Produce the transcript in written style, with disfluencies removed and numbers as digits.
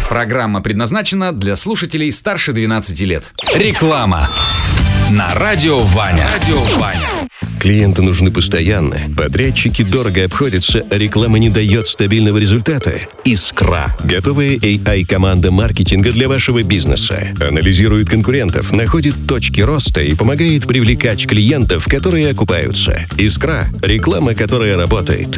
Программа предназначена для слушателей старше 12 лет. Реклама на Радио Ваня. Клиенты нужны постоянно. Подрядчики дорого обходятся, а реклама не дает стабильного результата. Искра. Готовая AI-команда маркетинга для вашего бизнеса. Анализирует конкурентов, находит точки роста и помогает привлекать клиентов, которые окупаются. Искра. Реклама, которая работает.